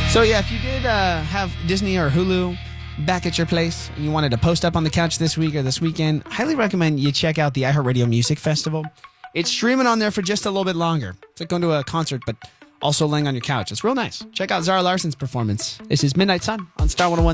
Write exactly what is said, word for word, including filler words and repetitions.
So yeah, if you did uh, have Disney or Hulu back at your place and you wanted to post up on the couch this week or this weekend, highly recommend you check out the iHeartRadio Music Festival. It's streaming on there for just a little bit longer. It's like going to a concert, but also laying on your couch. It's real nice. Check out Zara Larson's performance. This is Midnight Sun on Star one oh one.